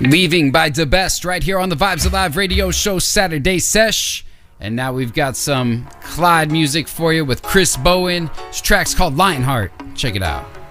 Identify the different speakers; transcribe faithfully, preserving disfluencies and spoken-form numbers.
Speaker 1: Leaving by the Best right here on the Vibes Alive radio show Saturday Sesh. And now we've got some Clyde music for you with Chris Bowen. This track's called Lionheart. Check it out.